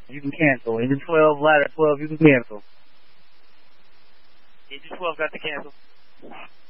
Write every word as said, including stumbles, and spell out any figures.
You can cancel. Engine twelve, ladder twelve, you can cancel. Engine twelve got to cancel.